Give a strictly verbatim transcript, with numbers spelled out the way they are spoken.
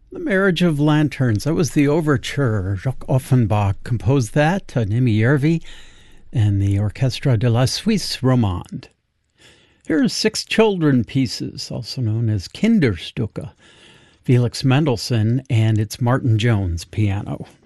The Marriage of Lanterns. That was the overture. Jacques Offenbach composed that, uh, Nimi Järvi, and the Orchestre de la Suisse Romande. Here are six children pieces, also known as Kinderstücke. Felix Mendelssohn, and it's Martin Jones piano.